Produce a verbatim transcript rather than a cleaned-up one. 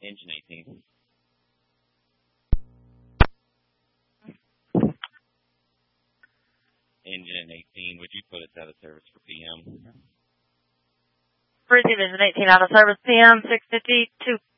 Engine eighteen. Engine eighteen, would you put us out of service for P M? Receive engine eighteen out of service, P M six fifty-two.